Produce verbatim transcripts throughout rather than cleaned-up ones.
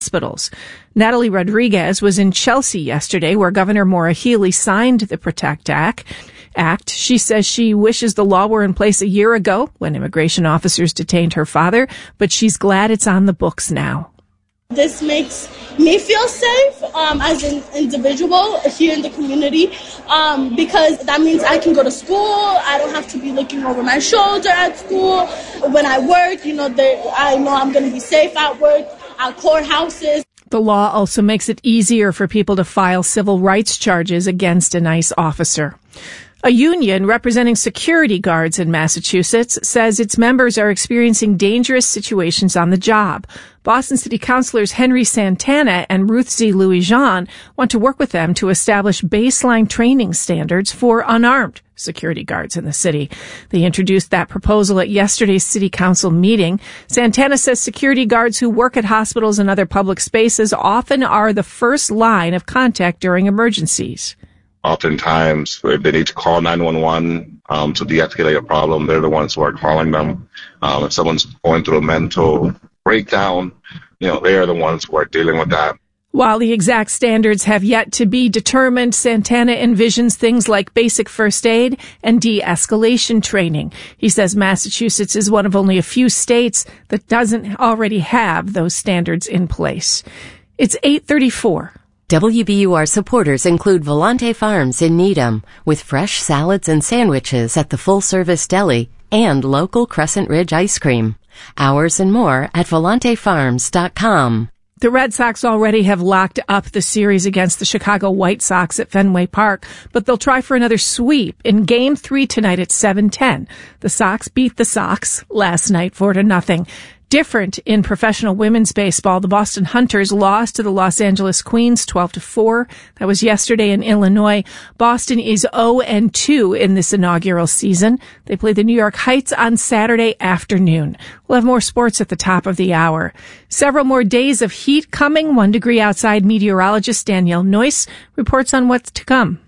hospitals. Natalie Rodriguez was in Chelsea yesterday, where Governor Maura Healey signed the PROTECT Act. Act. She says she wishes the law were in place a year ago when immigration officers detained her father, but she's glad it's on the books now. This makes me feel safe um, as an individual here in the community um, because that means I can go to school. I don't have to be looking over my shoulder at school. When I work, you know, I know I'm going to be safe at work, at courthouses. The law also makes it easier for people to file civil rights charges against an ICE officer. A union representing security guards in Massachusetts says its members are experiencing dangerous situations on the job. Boston City Councilors Henry Santana and Ruth Z. Louis-Jean want to work with them to establish baseline training standards for unarmed security guards in the city. They introduced that proposal at yesterday's city council meeting. Santana says security guards who work at hospitals and other public spaces often are the first line of contact during emergencies. Oftentimes, if they need to call nine one one um, to de-escalate a problem, they're the ones who are calling them. Um, if someone's going through a mental breakdown, you know, they are the ones who are dealing with that. While the exact standards have yet to be determined, Santana envisions things like basic first aid and de-escalation training. He says Massachusetts is one of only a few states that doesn't already have those standards in place. It's eight thirty-four. W B U R supporters include Volante Farms in Needham, with fresh salads and sandwiches at the full-service deli and local Crescent Ridge ice cream. Hours and more at volante farms dot com. The Red Sox already have locked up the series against the Chicago White Sox at Fenway Park, but they'll try for another sweep in Game three tonight at seven ten. The Sox beat the Sox last night four to nothing. Different in professional women's baseball, the Boston Hunters lost to the Los Angeles Queens twelve to four. That was yesterday in Illinois. Boston is oh and two in this inaugural season. They play the New York Heights on Saturday afternoon. We'll have more sports at the top of the hour. Several more days of heat coming. One degree outside. Meteorologist Danielle Noyce reports on what's to come.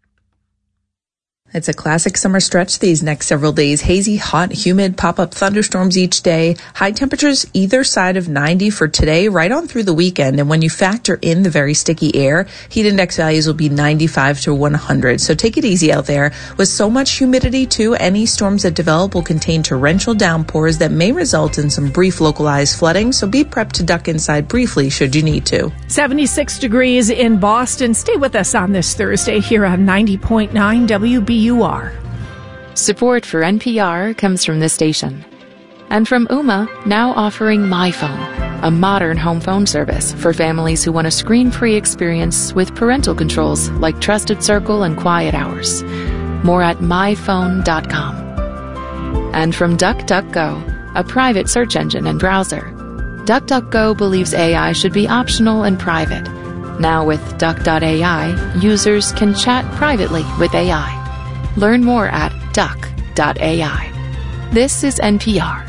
It's a classic summer stretch these next several days. Hazy, hot, humid, pop-up thunderstorms each day. High temperatures either side of ninety for today, right on through the weekend. And when you factor in the very sticky air, heat index values will be ninety-five to one hundred. So take it easy out there. With so much humidity, too, any storms that develop will contain torrential downpours that may result in some brief localized flooding. So be prepped to duck inside briefly should you need to. seventy-six degrees in Boston. Stay with us on this Thursday here on ninety point nine W B U R. Support for N P R comes from this station. And from Ooma, now offering MyPhone, a modern home phone service for families who want a screen-free experience with parental controls like Trusted Circle and Quiet Hours. More at my phone dot com. And from DuckDuckGo, a private search engine and browser. DuckDuckGo believes A I should be optional and private. Now with Duck dot A I, users can chat privately with A I. Learn more at duck dot A I. This is N P R.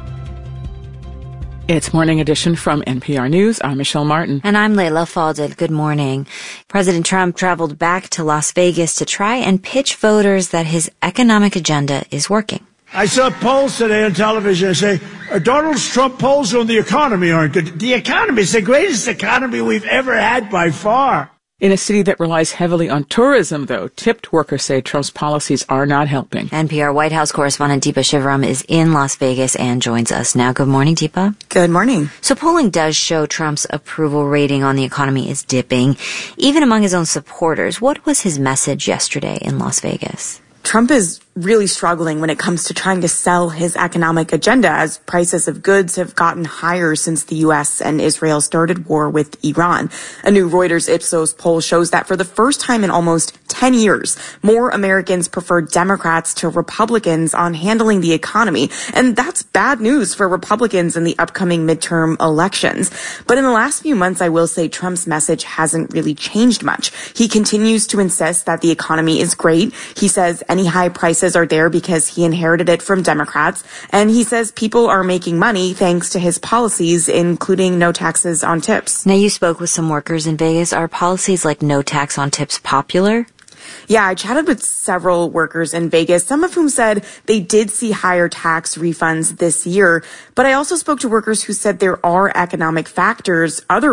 It's Morning Edition from N P R News. I'm Michelle Martin. And I'm Layla Falded. Good morning. President Trump traveled back to Las Vegas to try and pitch voters that his economic agenda is working. I saw polls today on television. I say, Donald Trump polls on the economy aren't good. The economy is the greatest economy we've ever had by far. In a city that relies heavily on tourism, though, tipped workers say Trump's policies are not helping. N P R White House correspondent Deepa Shivaram is in Las Vegas and joins us now. Good morning, Deepa. Good morning. So polling does show Trump's approval rating on the economy is dipping, even among his own supporters. What was his message yesterday in Las Vegas? Trump is really struggling when it comes to trying to sell his economic agenda as prices of goods have gotten higher since the U S and Israel started war with Iran. A new Reuters Ipsos poll shows that for the first time in almost ten years, more Americans prefer Democrats to Republicans on handling the economy. And that's bad news for Republicans in the upcoming midterm elections. But in the last few months, I will say Trump's message hasn't really changed much. He continues to insist that the economy is great. He says any high prices are there because he inherited it from Democrats. And he says people are making money thanks to his policies, including no taxes on tips. Now, you spoke with some workers in Vegas. Are policies like no tax on tips popular? Yeah, I chatted with several workers in Vegas, some of whom said they did see higher tax refunds this year. But I also spoke to workers who said there are economic factors, other